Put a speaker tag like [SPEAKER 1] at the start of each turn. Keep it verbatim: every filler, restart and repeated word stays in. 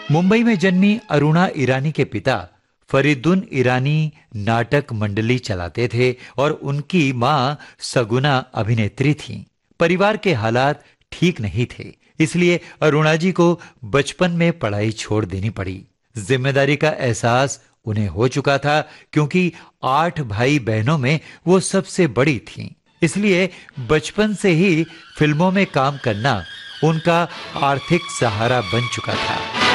[SPEAKER 1] मुंबई में जन्मी अरुणा ईरानी के पिता फरीदुन ईरानी नाटक मंडली चलाते थे और उनकी मां सगुना अभिनेत्री थीं। परिवार के हालात ठीक नहीं थे, इसलिए अरुणा जी को बचपन में पढ़ाई छोड़ देनी पड़ी। जिम्मेदारी का एहसास उन्हें हो चुका था, क्योंकि आठ भाई बहनों में वो सबसे बड़ी थीं। इसलिए बचपन से ही फिल्मों में काम करना उनका आर्थिक सहारा बन चुका था।